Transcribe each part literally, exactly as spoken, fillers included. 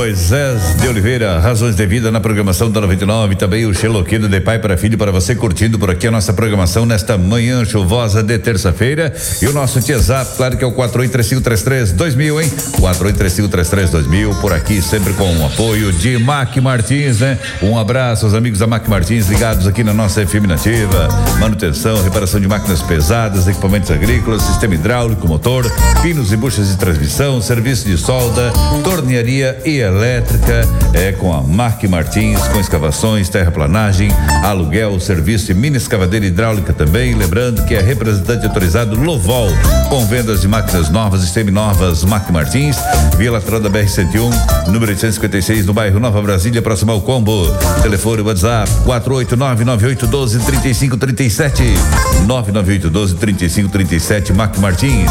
Moisés de Oliveira, Razões de Vida na programação da noventa e nove, também o Xeloquino de pai para filho, para você curtindo por aqui a nossa programação nesta manhã chuvosa de terça-feira. E o nosso WhatsApp, claro que é o quatro oito três cinco três três dois mil, hein? quatro oito três cinco três três dois mil, por aqui sempre com o apoio de Mac Martins, né? Um abraço aos amigos da Mac Martins ligados aqui na nossa F M Nativa. Manutenção, reparação de máquinas pesadas, equipamentos agrícolas, sistema hidráulico, motor, pinos e buchas de transmissão, serviço de solda, tornearia e elétrica, é com a Mac Martins, com escavações, terraplanagem, aluguel, serviço de mini escavadeira hidráulica também, lembrando que é representante autorizado Lovol, com vendas de máquinas novas e seminovas. Mac Martins, Via Lateral da B R cento e um, número oitocentos e cinquenta e seis, no bairro Nova Brasília, próximo ao Combo. Telefone WhatsApp quatro oito nove nove oito um dois três cinco três sete, nove nove oito um dois três cinco três sete, Mac Martins.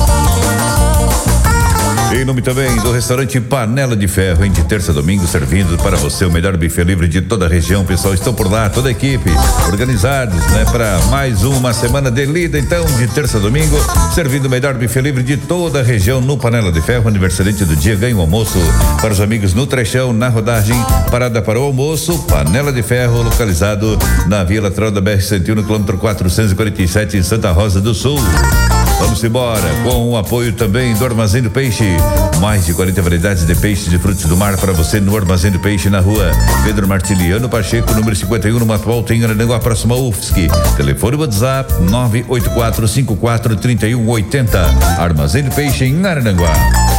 Em nome também do restaurante Panela de Ferro, em de terça a domingo, servindo para você o melhor buffet livre de toda a região. Pessoal, estão por lá, toda a equipe, organizados, né? Para mais uma semana de lida, então, de terça a domingo, servindo o melhor buffet livre de toda a região no Panela de Ferro. Aniversariante do dia ganha o almoço para os amigos no Trechão, na rodagem, parada para o almoço. Panela de Ferro, localizado na Via Lateral da B R cento e um, no quilômetro quatrocentos e quarenta e sete, em Santa Rosa do Sul. Vamos embora com o apoio também do Armazém do Peixe. Mais de quarenta variedades de peixes e frutos do mar para você no Armazém do Peixe, na rua Pedro Martiliano Pacheco, número cinquenta e um, no Mato Alto, em Arananguá, próximo ao U F S C. Telefone WhatsApp nove oito quatro cinco quatro três um oito zero. Armazém do Peixe em Arananguá.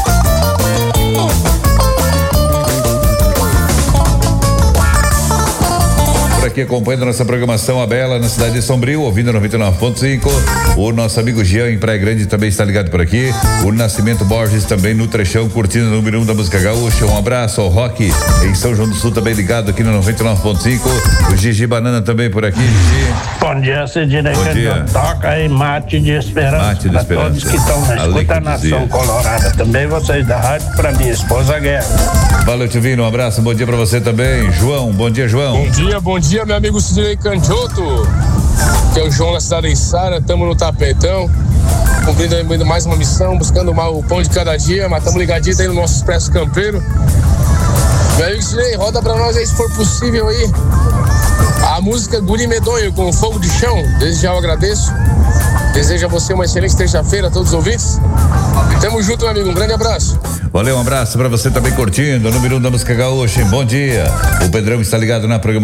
Aqui acompanhando nossa programação, a Bela, na cidade de Sombrio, ouvindo noventa e nove ponto cinco. O nosso amigo Jean em Praia Grande também está ligado por aqui. O Nascimento Borges também no Trechão, curtindo o número um da música gaúcha. Um abraço ao Rock em São João do Sul, também ligado aqui no noventa e nove ponto cinco. O Gigi Banana também por aqui, Gigi. Bom dia, Cidinei. Bom dia. Toca aí Mate de Esperança. Mate de Esperança. Todos que estão na escuta Nação Colorada. Também vocês da rádio, para minha esposa Guerra. Valeu, Tivino. Um abraço, bom dia para você também. João, bom dia, João. Bom dia, bom dia, meu amigo Cidinei Canchoto, que é o João da cidade de Sara. Estamos no tapetão, cumprindo mais uma missão, buscando o pão de cada dia, mas estamos ligadinhos aí no nosso Expresso Campeiro. Meu amigo Cidinei, roda pra nós aí, se for possível aí, a música Guri Medonho com Fogo de Chão. Desde já eu agradeço. Desejo a você uma excelente terça-feira, a todos os ouvintes. Tamo junto, meu amigo, um grande abraço. Valeu, um abraço pra você também curtindo o número um da música gaúcha. Bom dia. O Pedrão está ligado na programação.